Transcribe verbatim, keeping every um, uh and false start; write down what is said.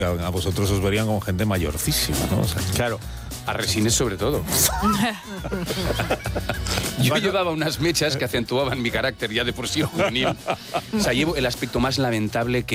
A vosotros os verían como gente mayorcísima, ¿no? O sea, claro. A Resines sobre todo. Yo llevaba unas mechas que acentuaban mi carácter ya de por sí juvenil. O sea, llevo el aspecto más lamentable que